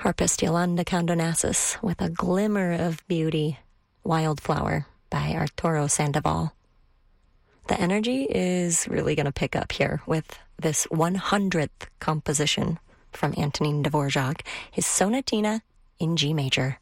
Harpist Yolanda Condonassus with A Glimmer of Beauty, Wildflower by Arturo Sandoval. The energy is really going to pick up here with this 100th composition from Antonin Dvorak, his Sonatina in G major.